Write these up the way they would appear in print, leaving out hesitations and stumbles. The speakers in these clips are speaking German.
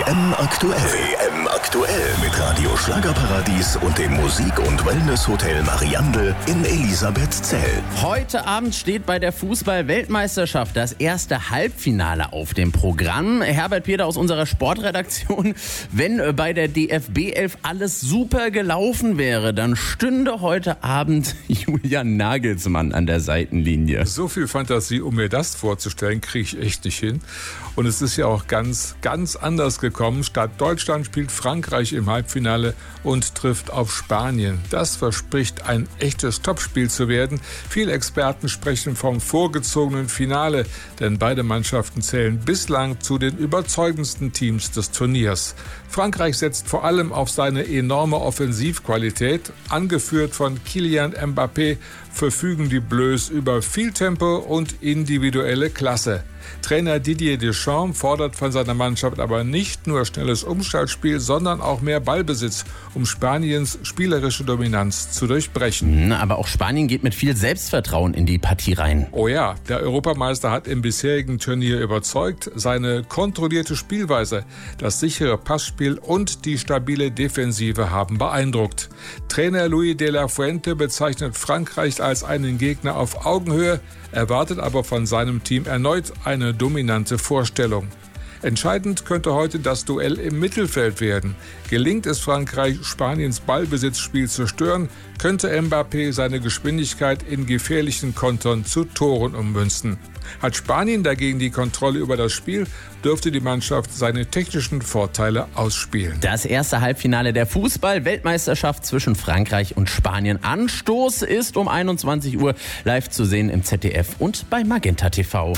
WM aktuell. WM aktuell mit Radio Schlagerparadies und dem Musik- und Wellness-Hotel Mariandel in Elisabethzell. Heute Abend steht bei der Fußball-Weltmeisterschaft das erste Halbfinale auf dem Programm. Herbert Peter aus unserer Sportredaktion. Wenn bei der DFB 11 alles super gelaufen wäre, dann stünde heute Abend Julian Nagelsmann an der Seitenlinie. So viel Fantasie, um mir das vorzustellen, kriege ich echt nicht hin. Und es ist ja auch ganz anders gekommen. Statt Deutschland spielt Frankreich im Halbfinale und trifft auf Spanien. Das verspricht ein echtes Topspiel zu werden. Viele Experten sprechen vom vorgezogenen Finale, denn beide Mannschaften zählen bislang zu den überzeugendsten Teams des Turniers. Frankreich setzt vor allem auf seine enorme Offensivqualität. Angeführt von Kylian Mbappé verfügen die Bleus über viel Tempo und individuelle Klasse. Trainer Didier Deschamps fordert von seiner Mannschaft aber nicht nur schnelles Umschaltspiel, sondern auch mehr Ballbesitz, um Spaniens spielerische Dominanz zu durchbrechen. Aber auch Spanien geht mit viel Selbstvertrauen in die Partie rein. Oh ja, der Europameister hat im bisherigen Turnier überzeugt. Seine kontrollierte Spielweise, das sichere Passspiel und die stabile Defensive haben beeindruckt. Trainer Luis de la Fuente bezeichnet Frankreich als einen Gegner auf Augenhöhe, erwartet aber von seinem Team erneut eine dominante Vorstellung. Entscheidend könnte heute das Duell im Mittelfeld werden. Gelingt es Frankreich, Spaniens Ballbesitzspiel zu stören, könnte Mbappé seine Geschwindigkeit in gefährlichen Kontern zu Toren ummünzen. Hat Spanien dagegen die Kontrolle über das Spiel, dürfte die Mannschaft seine technischen Vorteile ausspielen. Das erste Halbfinale der Fußball-Weltmeisterschaft zwischen Frankreich und Spanien. Anstoß ist um 21 Uhr live zu sehen im ZDF und bei Magenta TV.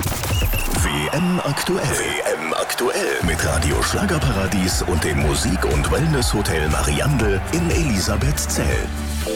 WM aktuell. WM aktuell mit Radio Schlagerparadies und dem Musik- und Wellness-Hotel Mariandel in Elisabethzell.